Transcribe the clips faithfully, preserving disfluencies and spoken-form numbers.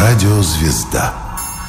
Радиозвезда.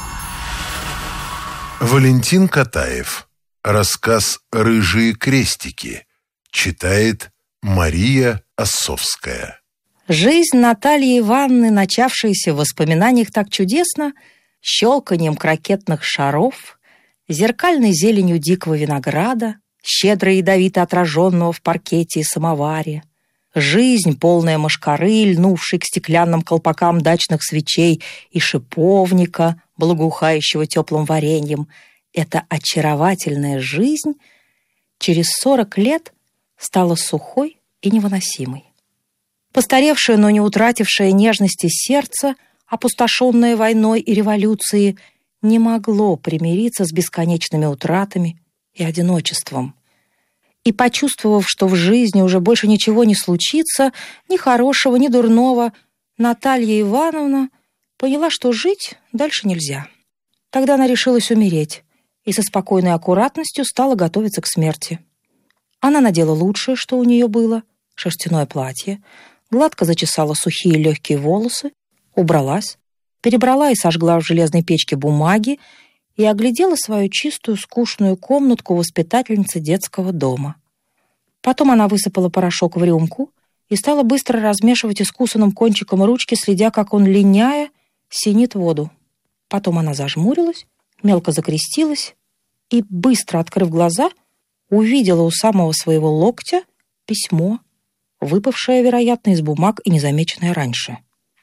Валентин Катаев. Рассказ «Рыжие крестики». Читает Мария Осовская. Жизнь Натальи Ивановны, начавшаяся в воспоминаниях так чудесно, щелканьем крокетных шаров, зеркальной зеленью дикого винограда, щедро ядовито отраженного в паркете и самоваре, жизнь, полная мошкары, льнувшей к стеклянным колпакам дачных свечей и шиповника, благоухающего теплым вареньем, эта очаровательная жизнь через сорок лет стала сухой и невыносимой. Постаревшее, но не утратившее нежности сердце, опустошенное войной и революцией, не могло примириться с бесконечными утратами и одиночеством. И, почувствовав, что в жизни уже больше ничего не случится, ни хорошего, ни дурного, Наталья Ивановна поняла, что жить дальше нельзя. Тогда она решилась умереть и со спокойной аккуратностью стала готовиться к смерти. Она надела лучшее, что у нее было, шерстяное платье, гладко зачесала сухие легкие волосы, убралась, перебрала и сожгла в железной печке бумаги и оглядела свою чистую, скучную комнатку воспитательницы детского дома. Потом она высыпала порошок в рюмку и стала быстро размешивать искусанным кончиком ручки, следя, как он, линяя, синит воду. Потом она зажмурилась, мелко закрестилась и, быстро открыв глаза, увидела у самого своего локтя письмо, выпавшее, вероятно, из бумаг и незамеченное раньше.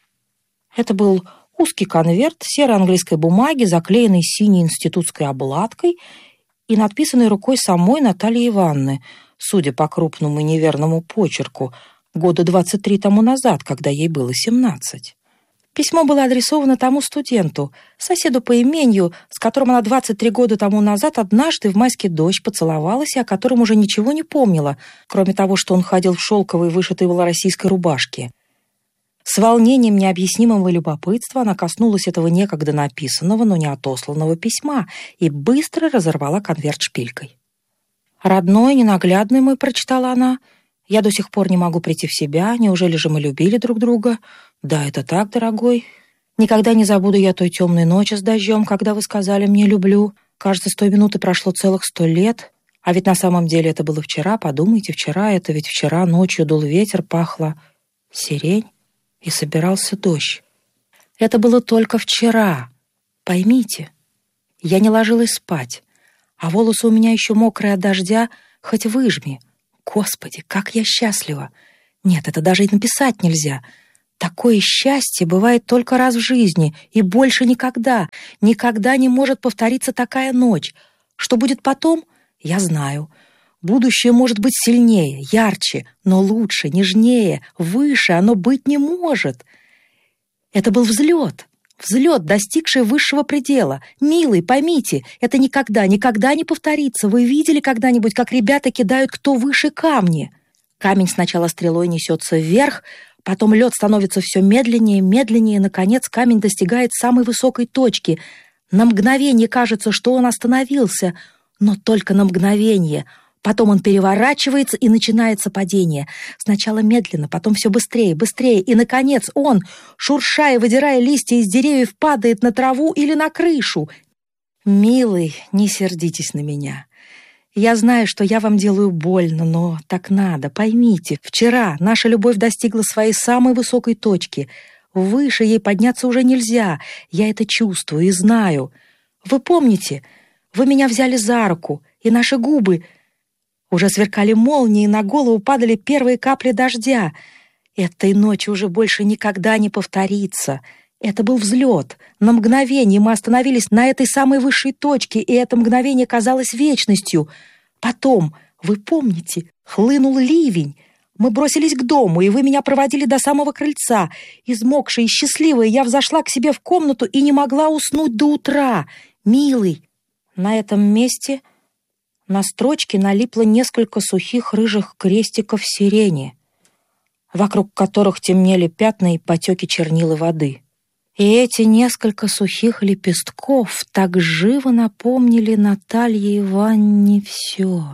Это был узкий конверт серой английской бумаги, заклеенный синей институтской обладкой и надписанный рукой самой Натальи Ивановны, судя по крупному и неверному почерку, года двадцать три тому назад, когда ей было семнадцать. Письмо было адресовано тому студенту, соседу по имению, с которым она двадцать три года тому назад однажды в майский дождь поцеловалась и о котором уже ничего не помнила, кроме того, что он ходил в шелковой, вышитой малороссийской рубашке. С волнением необъяснимого любопытства она коснулась этого некогда написанного, но не отосланного письма и быстро разорвала конверт шпилькой. «Родной, ненаглядный мой», — прочитала она, — «я до сих пор не могу прийти в себя. Неужели же мы любили друг друга? Да, это так, дорогой. Никогда не забуду я той темной ночи с дождем, когда вы сказали мне «люблю». Кажется, с той минуты прошло целых сто лет. А ведь на самом деле это было вчера. Подумайте, вчера это ведь вчера ночью дул ветер, пахла сирень и собирался дождь. Это было только вчера. Поймите, я не ложилась спать, а волосы у меня еще мокрые от дождя, хоть выжми. Господи, как я счастлива! Нет, это даже и написать нельзя. Такое счастье бывает только раз в жизни, и больше никогда, никогда не может повториться такая ночь. Что будет потом, я знаю. Будущее может быть сильнее, ярче, но лучше, нежнее, выше оно быть не может. Это был взлет, взлет, достигший высшего предела. Милый, поймите, это никогда, никогда не повторится. Вы видели когда-нибудь, как ребята кидают кто выше камни? Камень сначала стрелой несется вверх, потом лед становится все медленнее, медленнее, и, наконец, камень достигает самой высокой точки. На мгновение кажется, что он остановился, но только на мгновение. Потом он переворачивается, и начинается падение. Сначала медленно, потом все быстрее, быстрее, и, наконец, он, шурша и выдирая листья из деревьев, падает на траву или на крышу. Милый, не сердитесь на меня. Я знаю, что я вам делаю больно, но так надо, поймите. Вчера наша любовь достигла своей самой высокой точки. Выше ей подняться уже нельзя. Я это чувствую и знаю. Вы помните, вы меня взяли за руку, и наши губы... Уже сверкали молнии, и на голову падали первые капли дождя. Этой ночи уже больше никогда не повторится. Это был взлет. На мгновение мы остановились на этой самой высшей точке, и это мгновение казалось вечностью. Потом, вы помните, хлынул ливень. Мы бросились к дому, и вы меня проводили до самого крыльца. Измокшая и счастливая, я взошла к себе в комнату и не могла уснуть до утра. Милый, на этом месте... На строчке налипло несколько сухих рыжих крестиков сирени, вокруг которых темнели пятна и потеки чернил и воды. И эти несколько сухих лепестков так живо напомнили Наталье Ивановне все.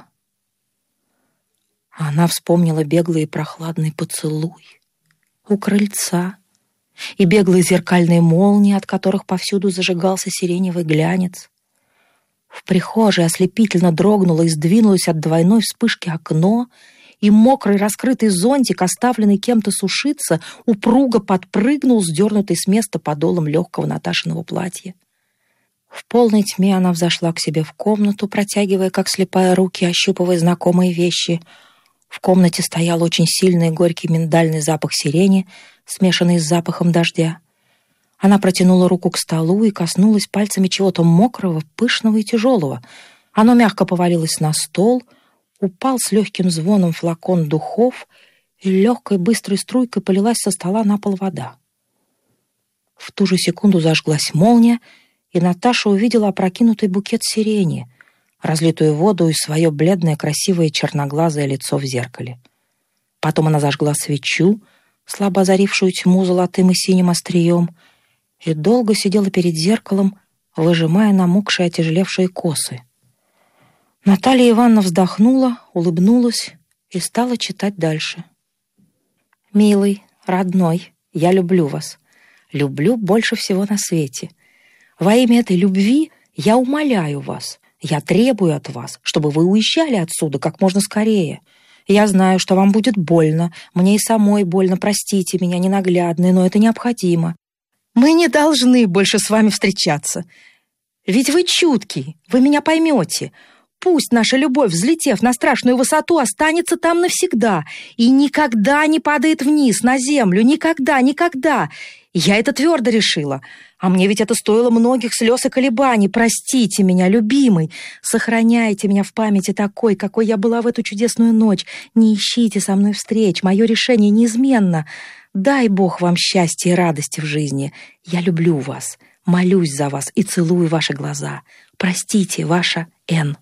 Она вспомнила беглый и прохладный поцелуй у крыльца и беглые зеркальные молнии, от которых повсюду зажигался сиреневый глянец. В прихожей ослепительно дрогнуло и сдвинулось от двойной вспышки окно, и мокрый раскрытый зонтик, оставленный кем-то сушиться, упруго подпрыгнул, сдернутый с места подолом легкого Наташиного платья. В полной тьме она взошла к себе в комнату, протягивая, как слепая, руки, ощупывая знакомые вещи. В комнате стоял очень сильный горький миндальный запах сирени, смешанный с запахом дождя. Она протянула руку к столу и коснулась пальцами чего-то мокрого, пышного и тяжелого. Оно мягко повалилось на стол, упал с легким звоном флакон духов, и легкой быстрой струйкой полилась со стола на пол вода. В ту же секунду зажглась молния, и Наташа увидела опрокинутый букет сирени, разлитую воду и свое бледное, красивое черноглазое лицо в зеркале. Потом она зажгла свечу, слабо озарившую тьму золотым и синим острием, и долго сидела перед зеркалом, выжимая намокшие, отяжелевшие косы. Наталья Ивановна вздохнула, улыбнулась и стала читать дальше. «Милый, родной, я люблю вас. Люблю больше всего на свете. Во имя этой любви я умоляю вас, я требую от вас, чтобы вы уезжали отсюда как можно скорее. Я знаю, что вам будет больно, мне и самой больно, простите меня, ненаглядные, но это необходимо. Мы не должны больше с вами встречаться. Ведь вы чуткий, вы меня поймете. Пусть наша любовь, взлетев на страшную высоту, останется там навсегда и никогда не падает вниз, на землю, никогда, никогда. Я это твердо решила. А мне ведь это стоило многих слез и колебаний. Простите меня, любимый. Сохраняйте меня в памяти такой, какой я была в эту чудесную ночь. Не ищите со мной встреч. Мое решение неизменно. Дай Бог вам счастья и радости в жизни. Я люблю вас, молюсь за вас и целую ваши глаза. Простите, ваша Н.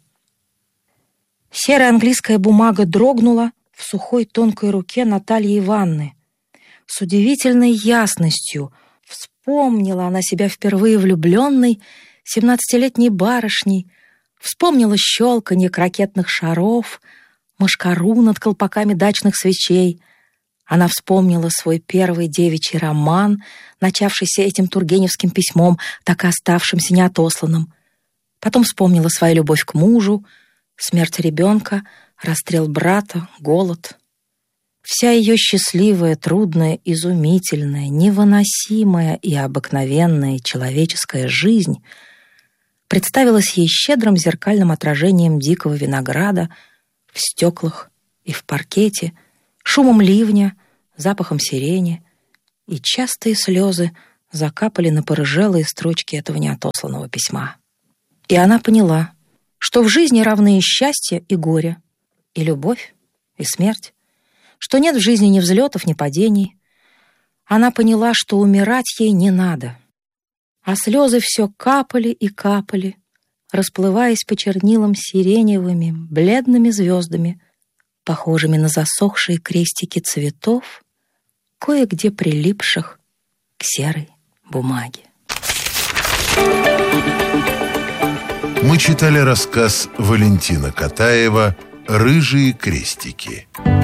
Серая английская бумага дрогнула в сухой тонкой руке Натальи Ивановны. С удивительной ясностью вспомнила она себя впервые влюбленной семнадцатилетней барышней, вспомнила щелканье крокетных шаров, мошкару над колпаками дачных свечей. Она вспомнила свой первый девичий роман, начавшийся этим тургеневским письмом, так и оставшимся неотосланным. Потом вспомнила свою любовь к мужу, смерть ребенка, расстрел брата, голод. Вся ее счастливая, трудная, изумительная, невыносимая и обыкновенная человеческая жизнь представилась ей щедрым зеркальным отражением дикого винограда в стеклах и в паркете, шумом ливня, запахом сирени, и частые слезы закапали на порыжелые строчки этого неотосланного письма. И она поняла, что в жизни равны и счастье, и горе, и любовь, и смерть, что нет в жизни ни взлетов, ни падений. Она поняла, что умирать ей не надо. А слезы все капали и капали, расплываясь по чернилам сиреневыми, бледными звездами, похожими на засохшие крестики цветов, кое-где прилипших к серой бумаге. Мы читали рассказ Валентина Катаева «Рыжие крестики».